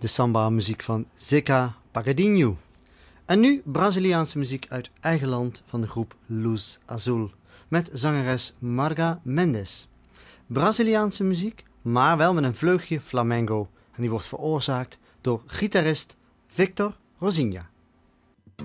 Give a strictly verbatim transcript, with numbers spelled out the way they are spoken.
de samba-muziek van Zeca Pagodinho. En nu Braziliaanse muziek uit eigen land van de groep Luz Azul, met zangeres Marga Mendes. Braziliaanse muziek, maar wel met een vleugje flamenco. En die wordt veroorzaakt door gitarist Victor Rosinha.